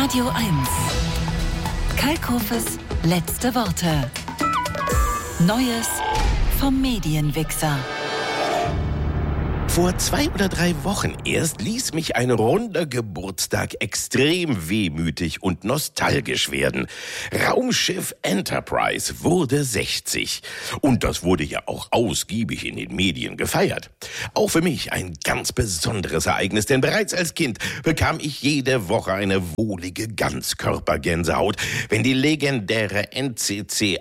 Radio 1. Kalkofes letzte Worte. Neues vom Medienwichser. Vor 2 oder 3 Wochen erst ließ mich ein runder Geburtstag extrem wehmütig und nostalgisch werden. Raumschiff Enterprise wurde 60. Und das wurde ja auch ausgiebig in den Medien gefeiert. Auch für mich ein ganz besonderes Ereignis, denn bereits als Kind bekam ich jede Woche eine wohlige Ganzkörpergänsehaut, wenn die legendäre NCC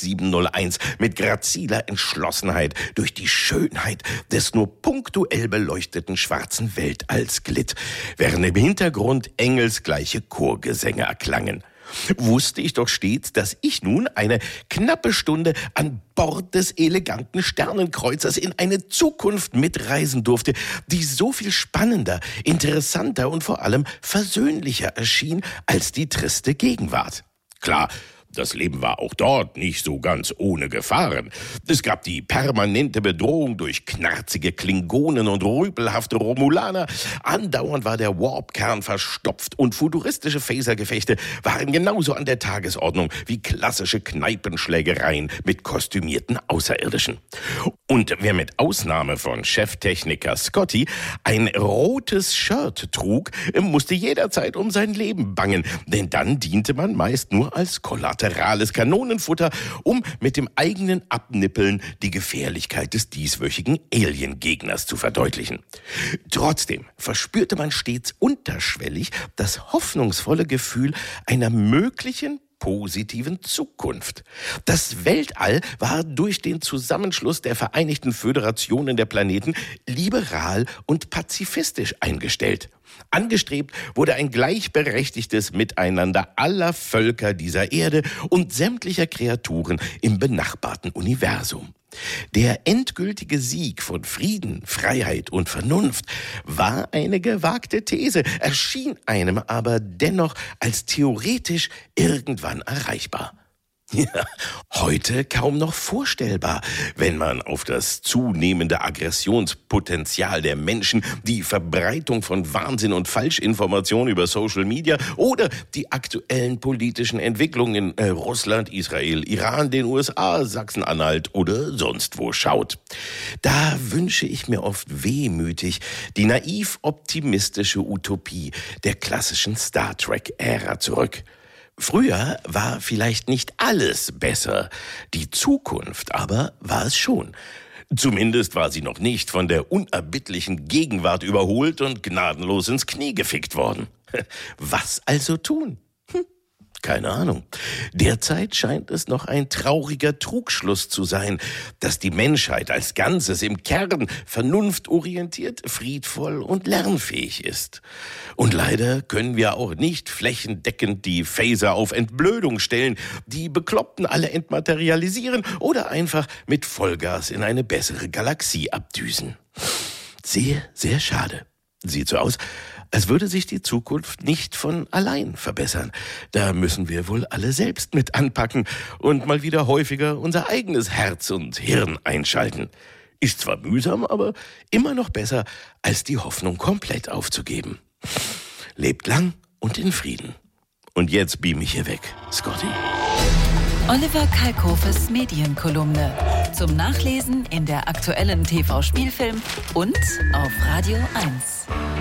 1701 mit graziler Entschlossenheit durch die Schönheit des nur punktuell beleuchteten schwarzen Weltalls glitt, während im Hintergrund engelsgleiche Chorgesänge erklangen. Wusste ich doch stets, dass ich nun eine knappe Stunde an Bord des eleganten Sternenkreuzers in eine Zukunft mitreisen durfte, die so viel spannender, interessanter und vor allem versöhnlicher erschien als die triste Gegenwart. Klar, das Leben war auch dort nicht so ganz ohne Gefahren. Es gab die permanente Bedrohung durch knarzige Klingonen und rüpelhafte Romulaner. Andauernd war der Warp-Kern verstopft und futuristische Phasergefechte waren genauso an der Tagesordnung wie klassische Kneipenschlägereien mit kostümierten Außerirdischen. Und wer mit Ausnahme von Cheftechniker Scotty ein rotes Shirt trug, musste jederzeit um sein Leben bangen, denn dann diente man meist nur als kollaterales Kanonenfutter, um mit dem eigenen Abnippeln die Gefährlichkeit des dieswöchigen Alien-Gegners zu verdeutlichen. Trotzdem verspürte man stets unterschwellig das hoffnungsvolle Gefühl einer möglichen positiven Zukunft. Das Weltall war durch den Zusammenschluss der Vereinigten Föderationen der Planeten liberal und pazifistisch eingestellt. Angestrebt wurde ein gleichberechtigtes Miteinander aller Völker dieser Erde und sämtlicher Kreaturen im benachbarten Universum. Der endgültige Sieg von Frieden, Freiheit und Vernunft war eine gewagte These, erschien einem aber dennoch als theoretisch irgendwann erreichbar. Ja, heute kaum noch vorstellbar, wenn man auf das zunehmende Aggressionspotenzial der Menschen, die Verbreitung von Wahnsinn und Falschinformation über Social Media oder die aktuellen politischen Entwicklungen in Russland, Israel, Iran, den USA, Sachsen-Anhalt oder sonst wo schaut. Da wünsche ich mir oft wehmütig die naiv optimistische Utopie der klassischen Star Trek-Ära zurück. Früher war vielleicht nicht alles besser, die Zukunft aber war es schon. Zumindest war sie noch nicht von der unerbittlichen Gegenwart überholt und gnadenlos ins Knie gefickt worden. Was also tun? Keine Ahnung. Derzeit scheint es noch ein trauriger Trugschluss zu sein, dass die Menschheit als Ganzes im Kern vernunftorientiert, friedvoll und lernfähig ist. Und leider können wir auch nicht flächendeckend die Phaser auf Entblödung stellen, die Bekloppten alle entmaterialisieren oder einfach mit Vollgas in eine bessere Galaxie abdüsen. Sehr, sehr schade. Sieht so aus, als würde sich die Zukunft nicht von allein verbessern. Da müssen wir wohl alle selbst mit anpacken und mal wieder häufiger unser eigenes Herz und Hirn einschalten. Ist zwar mühsam, aber immer noch besser, als die Hoffnung komplett aufzugeben. Lebt lang und in Frieden. Und jetzt beam ich hier weg, Scotty. Oliver Kalkofes Medienkolumne. Zum Nachlesen in der aktuellen TV-Spielfilm und auf Radio 1.